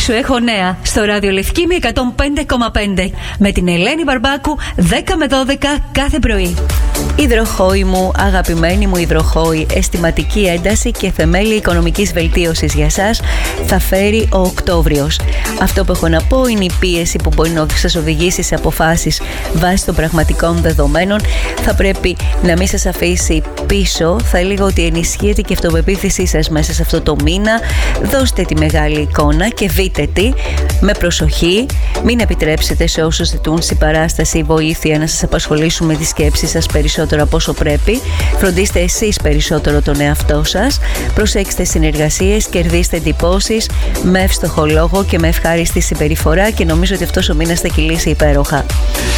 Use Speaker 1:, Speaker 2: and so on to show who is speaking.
Speaker 1: σου έχω νέα στο ραδιολευκήμι 105,5 με την Ελένη Μπαρμπάκου 10 με 12 κάθε πρωί. Υδροχόη μου, αγαπημένη μου υδροχόη, αισθηματική ένταση και θεμέλη οικονομικής βελτίωσης για σας θα φέρει ο Οκτώβριος. Αυτό που έχω να πω είναι η πίεση που μπορεί να σας οδηγήσει σε αποφάσεις βάσει των πραγματικών δεδομένων. Θα πρέπει να μην σας αφήσει πίσω. Θα έλεγα ότι ενισχύεται και η αυτοπεποίθησή σας μέσα σε αυτό το μήνα. Δώστε τη μεγάλη εικόνα και δείτε τη με προσοχή. Μην επιτρέψετε σε όσους ζητούν συμπαράσταση ή βοήθεια να σας απασχολήσουν με τις σκέψεις σας περισσότερο από όσο πρέπει. Φροντίστε εσείς περισσότερο τον εαυτό σας. Προσέξτε συνεργασίες, κερδίστε εντυπώσεις με εύστοχο λόγο και με ευχάριστη συμπεριφορά και νομίζω ότι αυτός ο μήνας θα κυλήσει υπέροχα.